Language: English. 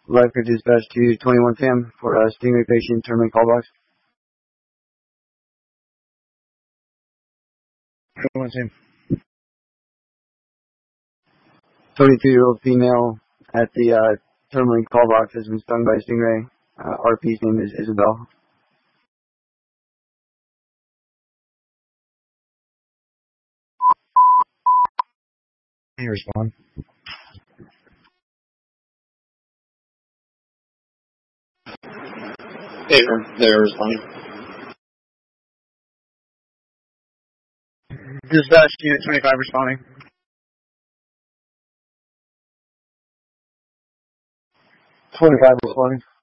Live could dispatch to 21 Fam for Stingray patient terminal call box. 21 Fam. 22-year-old female at the terminal call box has been stung by a stingray. RP's name is Isabel. Can you respond? Hey, they're responding. Dispatch unit 25 responding. 25 responding.